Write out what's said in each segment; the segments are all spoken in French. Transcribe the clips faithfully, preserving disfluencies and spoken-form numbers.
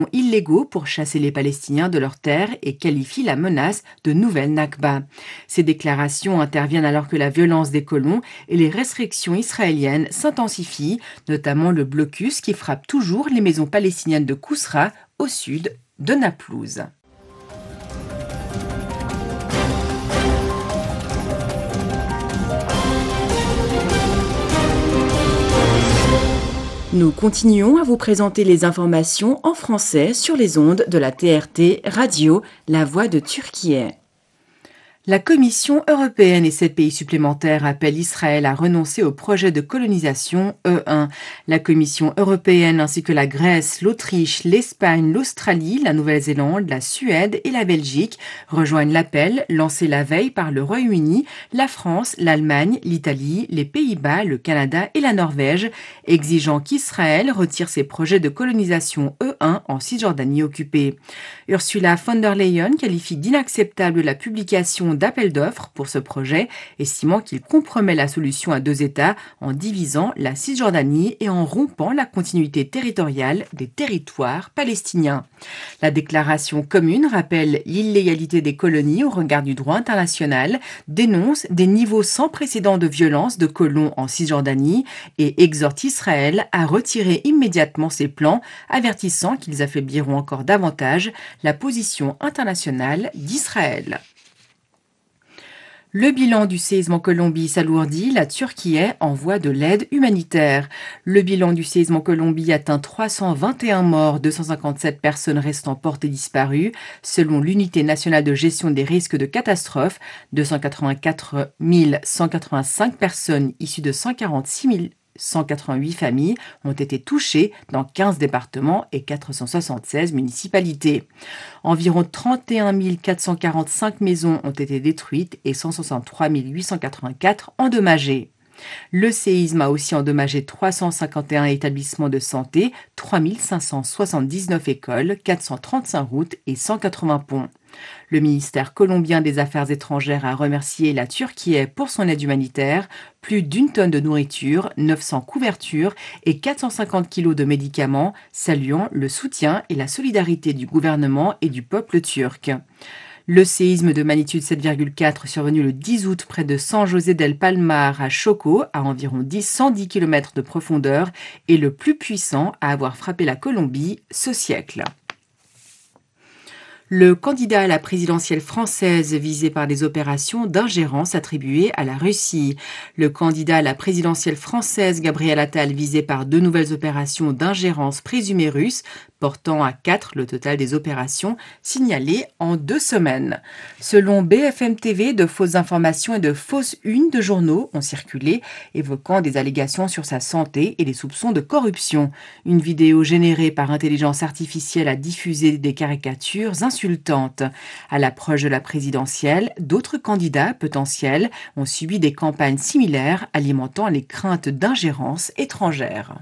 illégaux pour chasser les Palestiniens de leurs terres et qualifie la menace de nouvelle Nakba. Ces déclarations interviennent alors que la violence des colons et les restrictions israéliennes s'intensifient, notamment le blocus qui frappe toujours les maisons palestiniennes de Kousra, au sud de Naplouse. Nous continuons à vous présenter les informations en français sur les ondes de la T R T Radio, la voix de Turquie. La Commission européenne et sept pays supplémentaires appellent Israël à renoncer au projet de colonisation E un. La Commission européenne ainsi que la Grèce, l'Autriche, l'Espagne, l'Australie, la Nouvelle-Zélande, la Suède et la Belgique rejoignent l'appel lancé la veille par le Royaume-Uni, la France, l'Allemagne, l'Italie, les Pays-Bas, le Canada et la Norvège, exigeant qu'Israël retire ses projets de colonisation E un en Cisjordanie occupée. Ursula von der Leyen qualifie d'inacceptable la publication d'appel d'offres pour ce projet, estimant qu'il compromet la solution à deux États en divisant la Cisjordanie et en rompant la continuité territoriale des territoires palestiniens. La déclaration commune rappelle l'illégalité des colonies au regard du droit international, dénonce des niveaux sans précédent de violence de colons en Cisjordanie et exhorte Israël à retirer immédiatement ses plans, avertissant qu'ils affaibliront encore davantage la position internationale d'Israël. Le bilan du séisme en Colombie s'alourdit, la Turquie envoie de l'aide humanitaire. Le bilan du séisme en Colombie atteint trois cent vingt et un morts, deux cent cinquante-sept personnes restant portées disparues. Selon l'unité nationale de gestion des risques de catastrophe, deux cent quatre-vingt-quatre mille cent quatre-vingt-cinq personnes issues de cent quarante-six mille cent quatre-vingt-huit familles ont été touchées dans quinze départements et quatre cent soixante-seize municipalités. Environ trente et un mille quatre cent quarante-cinq maisons ont été détruites et cent soixante-trois mille huit cent quatre-vingt-quatre endommagées. Le séisme a aussi endommagé trois cent cinquante et un établissements de santé, trois mille cinq cent soixante-dix-neuf écoles, quatre cent trente-cinq routes et cent quatre-vingts ponts. Le ministère colombien des Affaires étrangères a remercié la Turquie pour son aide humanitaire, plus d'une tonne de nourriture, neuf cents couvertures et quatre cent cinquante kilos de médicaments, saluant le soutien et la solidarité du gouvernement et du peuple turc. Le séisme de magnitude sept virgule quatre survenu le dix août près de San José del Palmar à Choco, à environ cent dix kilomètres de profondeur, est le plus puissant à avoir frappé la Colombie ce siècle. Le candidat à la présidentielle française visé par des opérations d'ingérence attribuées à la Russie. Le candidat à la présidentielle française Gabriel Attal visé par deux nouvelles opérations d'ingérence présumées russes, portant à quatre le total des opérations signalées en deux semaines. Selon B F M T V, de fausses informations et de fausses unes de journaux ont circulé, évoquant des allégations sur sa santé et des soupçons de corruption. Une vidéo générée par intelligence artificielle a diffusé des caricatures insultantes. À l'approche de la présidentielle, d'autres candidats potentiels ont subi des campagnes similaires, alimentant les craintes d'ingérence étrangère.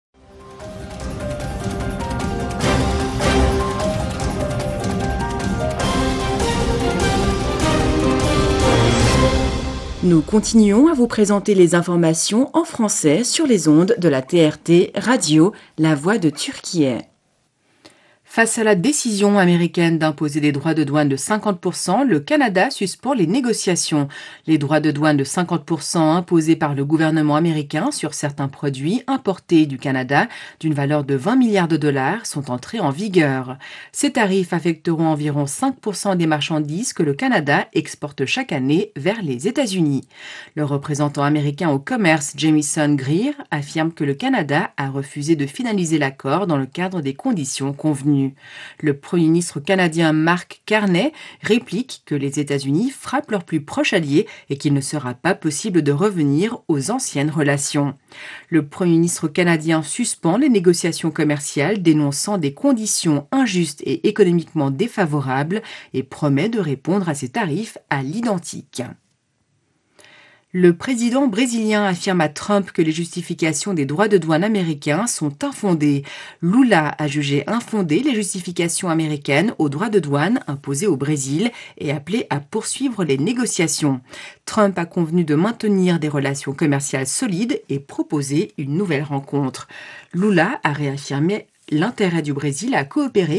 Nous continuons à vous présenter les informations en français sur les ondes de la T R T Radio, la voix de Turquie. Face à la décision américaine d'imposer des droits de douane de cinquante pour cent, le Canada suspend les négociations. Les droits de douane de cinquante pour cent imposés par le gouvernement américain sur certains produits importés du Canada d'une valeur de vingt milliards de dollars sont entrés en vigueur. Ces tarifs affecteront environ cinq pour cent des marchandises que le Canada exporte chaque année vers les États-Unis. Le représentant américain au commerce Jamieson Greer affirme que le Canada a refusé de finaliser l'accord dans le cadre des conditions convenues. Le Premier ministre canadien Mark Carney réplique que les États-Unis frappent leurs plus proches alliés et qu'il ne sera pas possible de revenir aux anciennes relations. Le Premier ministre canadien suspend les négociations commerciales, dénonçant des conditions injustes et économiquement défavorables et promet de répondre à ces tarifs à l'identique. Le président brésilien affirme à Trump que les justifications des droits de douane américains sont infondées. Lula a jugé infondées les justifications américaines aux droits de douane imposés au Brésil et appelé à poursuivre les négociations. Trump a convenu de maintenir des relations commerciales solides et proposé une nouvelle rencontre. Lula a réaffirmé l'intérêt du Brésil à coopérer